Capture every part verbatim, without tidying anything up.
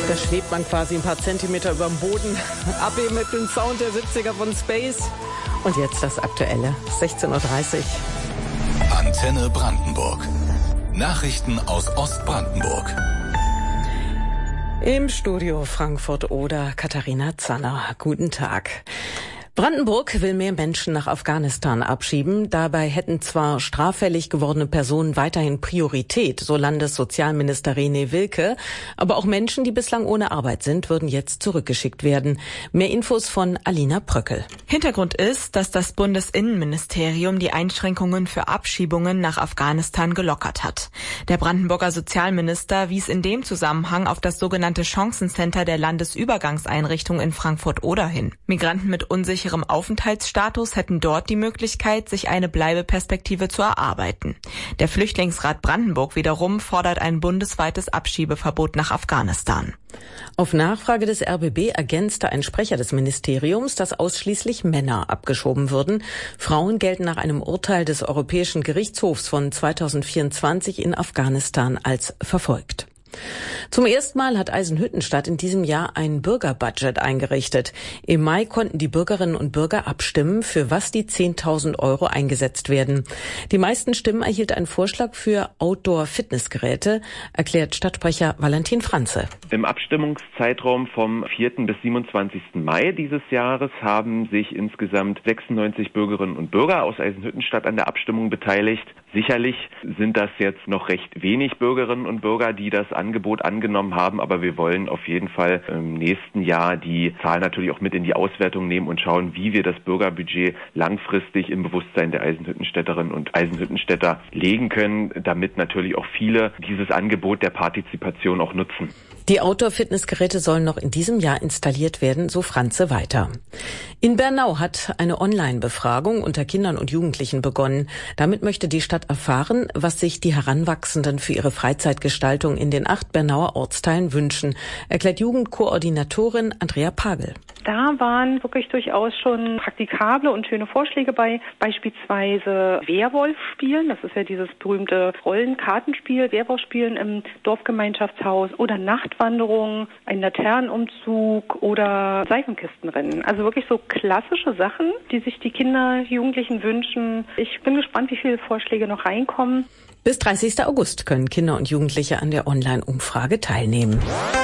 Da schwebt man quasi ein paar Zentimeter über dem Boden. Abheben mit dem Sound der siebziger von Space. Und jetzt das Aktuelle, sechzehn Uhr dreißig. Antenne Brandenburg. Nachrichten aus Ostbrandenburg. Im Studio Frankfurt-Oder Katharina Zanner. Guten Tag. Brandenburg will mehr Menschen nach Afghanistan abschieben. Dabei hätten zwar straffällig gewordene Personen weiterhin Priorität, so Landessozialminister René Wilke, aber auch Menschen, die bislang ohne Arbeit sind, würden jetzt zurückgeschickt werden. Mehr Infos von Alina Pröckel. Hintergrund ist, dass das Bundesinnenministerium die Einschränkungen für Abschiebungen nach Afghanistan gelockert hat. Der Brandenburger Sozialminister wies in dem Zusammenhang auf das sogenannte Chancencenter der Landesübergangseinrichtung in Frankfurt-Oder hin. Migranten mit unsicherem Aufenthaltsstatus hätten dort die Möglichkeit, sich eine Bleibeperspektive zu erarbeiten. Der Flüchtlingsrat Brandenburg wiederum fordert ein bundesweites Abschiebeverbot nach Afghanistan. Auf Nachfrage des R B B ergänzte ein Sprecher des Ministeriums, dass ausschließlich Männer abgeschoben würden. Frauen gelten nach einem Urteil des Europäischen Gerichtshofs von zweitausendvierundzwanzig in Afghanistan als verfolgt. Zum ersten Mal hat Eisenhüttenstadt in diesem Jahr ein Bürgerbudget eingerichtet. Im Mai konnten die Bürgerinnen und Bürger abstimmen, für was die zehntausend Euro eingesetzt werden. Die meisten Stimmen erhielt ein Vorschlag für Outdoor-Fitnessgeräte, erklärt Stadtsprecher Valentin Franze. Im Abstimmungszeitraum vom vierten bis siebenundzwanzigsten Mai dieses Jahres haben sich insgesamt sechsundneunzig Bürgerinnen und Bürger aus Eisenhüttenstadt an der Abstimmung beteiligt. Sicherlich sind das jetzt noch recht wenig Bürgerinnen und Bürger, die das Angebot angenommen haben, aber wir wollen auf jeden Fall im nächsten Jahr die Zahl natürlich auch mit in die Auswertung nehmen und schauen, wie wir das Bürgerbudget langfristig im Bewusstsein der Eisenhüttenstädterinnen und Eisenhüttenstädter legen können, damit natürlich auch viele dieses Angebot der Partizipation auch nutzen. Die Outdoor-Fitnessgeräte sollen noch in diesem Jahr installiert werden, so Franze weiter. In Bernau hat eine Online-Befragung unter Kindern und Jugendlichen begonnen. Damit möchte die Stadt erfahren, was sich die Heranwachsenden für ihre Freizeitgestaltung in den acht Bernauer Ortsteilen wünschen, erklärt Jugendkoordinatorin Andrea Pagel. Da waren wirklich durchaus schon praktikable und schöne Vorschläge bei, beispielsweise Werwolf spielen, das ist ja dieses berühmte Rollenkartenspiel, Werwolf spielen im Dorfgemeinschaftshaus oder Nachtwanderungen, ein Laternenumzug oder Seifenkistenrennen. Also wirklich so klassische Sachen, die sich die Kinder, Jugendlichen wünschen. Ich bin gespannt, wie viele Vorschläge noch reinkommen. Bis dreißigsten August können Kinder und Jugendliche an der Online-Umfrage teilnehmen.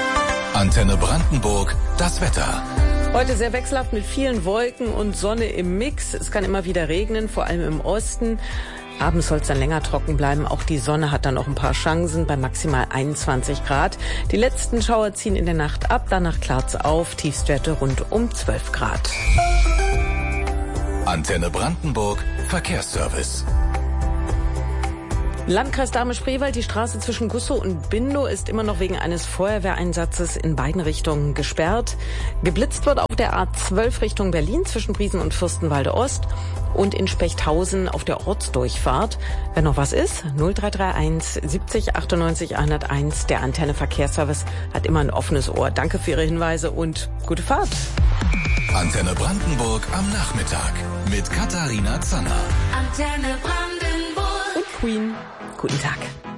Antenne Brandenburg, das Wetter. Heute sehr wechselhaft mit vielen Wolken und Sonne im Mix. Es kann immer wieder regnen, vor allem im Osten. Abends soll es dann länger trocken bleiben. Auch die Sonne hat dann noch ein paar Chancen bei maximal einundzwanzig Grad. Die letzten Schauer ziehen in der Nacht ab, danach klart's auf. Tiefstwerte rund um zwölf Grad. Antenne Brandenburg, Verkehrsservice. Landkreis Dahme-Spreewald, die Straße zwischen Gussow und Bindow ist immer noch wegen eines Feuerwehreinsatzes in beiden Richtungen gesperrt. Geblitzt wird auf der A zwölf Richtung Berlin zwischen Briesen und Fürstenwalde Ost und in Spechthausen auf der Ortsdurchfahrt. Wenn noch was ist, null drei drei eins siebzig achtundneunzig hunderteins. Der Antenne Verkehrsservice hat immer ein offenes Ohr. Danke für Ihre Hinweise und gute Fahrt. Antenne Brandenburg am Nachmittag mit Katharina Zanner. Antenne Brandenburg. Und Queen. Guten Tag.